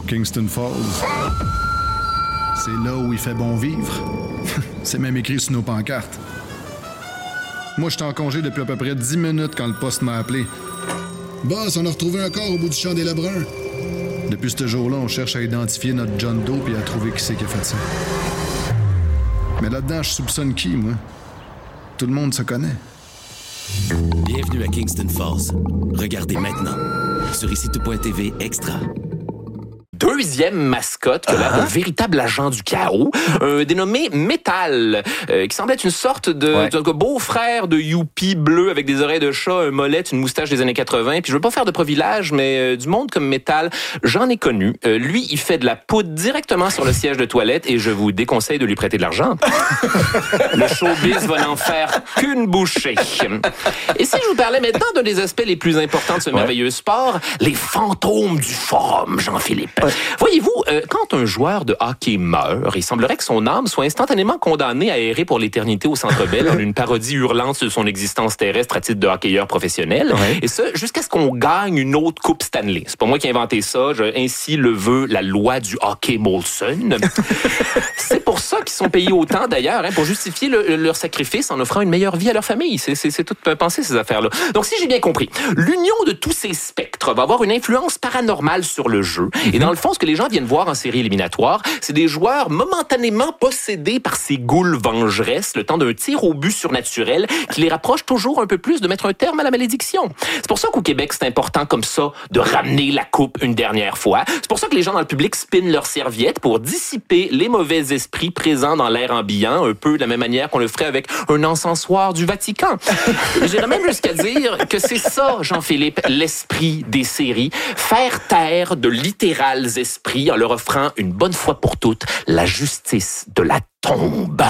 Kingston Falls. C'est là où il fait bon vivre. C'est même écrit sur nos pancartes. Moi, j'étais en congé depuis à peu près 10 minutes quand le poste m'a appelé. Boss, on a retrouvé un corps au bout du champ des Lebrun. Depuis ce jour-là, on cherche à identifier notre John Doe et à trouver qui c'est qui a fait ça. Mais là-dedans, je soupçonne qui, moi? Tout le monde se connaît. Bienvenue à Kingston Falls. Regardez maintenant sur ICITO.tv Extra. Deuxième mascotte qui a l'air d'un véritable agent du chaos, dénommé Métal, qui semble être une sorte de beau-frère de Youpi bleu avec des oreilles de chat, un mollet, une moustache des années 80. Puis je veux pas faire de profilage, mais du monde comme Métal, j'en ai connu. Lui, il fait de la poudre directement sur le siège de toilette et je vous déconseille de lui prêter de l'argent. Le showbiz va n'en faire qu'une bouchée. Et si je vous parlais maintenant d'un des aspects les plus importants de ce merveilleux sport, les fantômes du forum, Jean-Philippe. Voyez-vous, quand un joueur de hockey meurt, il semblerait que son âme soit instantanément condamnée à errer pour l'éternité au Centre Bell en une parodie hurlante de son existence terrestre à titre de hockeyeur professionnel. Et ça, jusqu'à ce qu'on gagne une autre Coupe Stanley. C'est pas moi qui ai inventé ça. Ainsi le veut la loi du hockey Molson. C'est pour ça qu'ils sont payés autant, d'ailleurs, pour justifier leur sacrifice en offrant une meilleure vie à leur famille. C'est tout pensé, ces affaires-là. Donc, si j'ai bien compris, l'union de tous ces spectres va avoir une influence paranormale sur le jeu. Et dans le fond, ce que les gens viennent voir en série éliminatoire, c'est des joueurs momentanément possédés par ces goules vengeresses, le temps d'un tir au but surnaturel qui les rapproche toujours un peu plus de mettre un terme à la malédiction. C'est pour ça qu'au Québec, c'est important comme ça de ramener la coupe une dernière fois. C'est pour ça que les gens dans le public spinent leurs serviettes pour dissiper les mauvais esprits présents dans l'air ambiant, un peu de la même manière qu'on le ferait avec un encensoir du Vatican. J'irais même jusqu'à dire que c'est ça, Jean-Philippe, l'esprit des séries. Faire taire de littérales esprits en leur offrant une bonne fois pour toutes la justice de la tombe.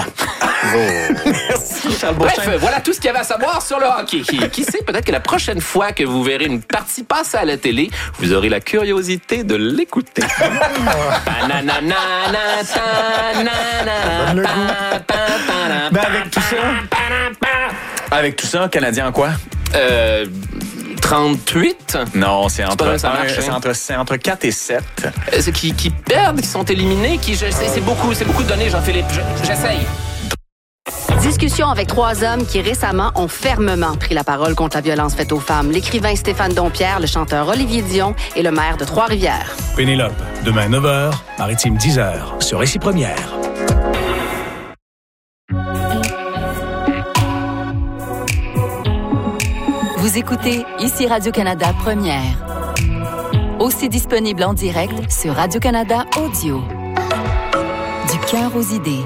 Merci, Charles Beauchamp. Bref, voilà tout ce qu'il y avait à savoir sur le hockey. Qui sait, peut-être que la prochaine fois que vous verrez une partie passer à la télé, vous aurez la curiosité de l'écouter. Avec tout ça, Canadien en quoi? 38? Non, c'est entre 4 et 7. Ceux qui perdent, qui sont éliminés, c'est beaucoup de données, Jean-Philippe. J'essaye. Discussion avec 3 hommes qui récemment ont fermement pris la parole contre la violence faite aux femmes. L'écrivain Stéphane Dompierre, le chanteur Olivier Dion et le maire de Trois-Rivières. Pénélope, demain 9h, Maritime 10h, sur Récit Première. Vous écoutez ici Radio-Canada Première. Aussi disponible en direct sur Radio-Canada Audio. Du cœur aux idées.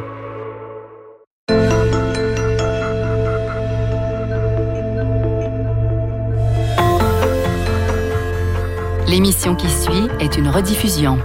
L'émission qui suit est une rediffusion.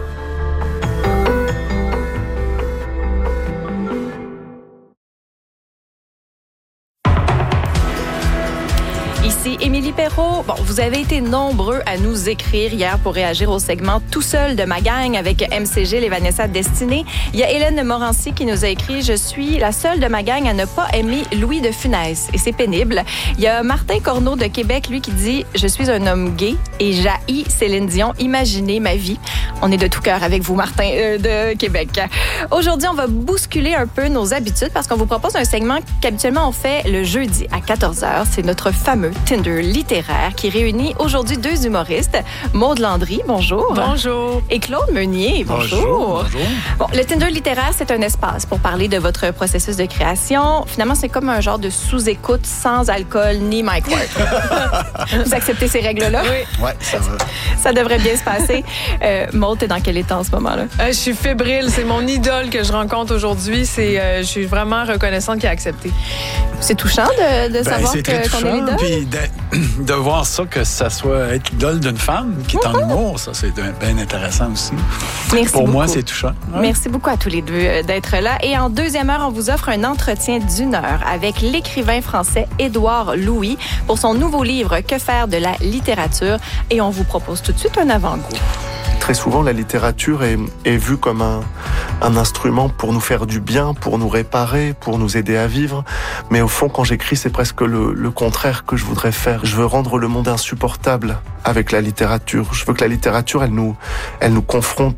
Ici Émilie Perrault. Bon, vous avez été nombreux à nous écrire hier pour réagir au segment Tout seul de ma gang avec MCG, les Vanessa Destinée. Il y a Hélène Morancy qui nous a écrit « Je suis la seule de ma gang à ne pas aimer Louis de Funès. » Et c'est pénible. Il y a Martin Corneau de Québec, lui, qui dit « Je suis un homme gay et j'haïs Céline Dion. Imaginez ma vie. » On est de tout cœur avec vous, Martin de Québec. Aujourd'hui, on va bousculer un peu nos habitudes parce qu'on vous propose un segment qu'habituellement on fait le jeudi à 14h. C'est notre fameux Tinder littéraire qui réunit aujourd'hui 2 humoristes. Maude Landry, bonjour. Bonjour. Et Claude Meunier, bonjour. Bonjour. Bon, le Tinder littéraire, c'est un espace pour parler de votre processus de création. Finalement, c'est comme un genre de sous-écoute sans alcool ni Mike Ward. Vous acceptez ces règles-là? Oui. Ouais, ça va. Ça devrait bien se passer. Maude, t'es dans quel état en ce moment-là? Je suis fébrile. C'est mon idole que je rencontre aujourd'hui. Je suis vraiment reconnaissante qu'il a accepté. C'est touchant de savoir c'est très qu'on est touchant, l'idole. puis de voir ça, que ça soit être l'idole d'une femme qui est en humour, ça, c'est bien intéressant aussi. Merci Pour moi, beaucoup. c'est touchant. Ouais. Merci beaucoup à tous les deux d'être là. Et en deuxième heure, on vous offre un entretien d'1 heure avec l'écrivain français Édouard Louis pour son nouveau livre « Que faire de la littérature ». Et on vous propose tout de suite un avant-goût. Très souvent, la littérature est vue comme un instrument pour nous faire du bien, pour nous réparer, pour nous aider à vivre. Mais au fond, quand j'écris, c'est presque le contraire que je voudrais faire. Je veux rendre le monde insupportable avec la littérature. Je veux que la littérature, elle nous confronte